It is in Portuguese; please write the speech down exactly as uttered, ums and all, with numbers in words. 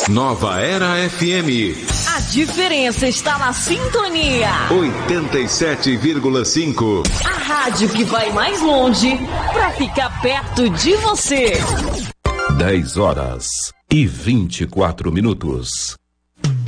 Nova Era F M. A diferença está na sintonia. oitenta e sete vírgula cinco. A rádio que vai mais longe para ficar perto de você. dez horas e vinte e quatro minutos.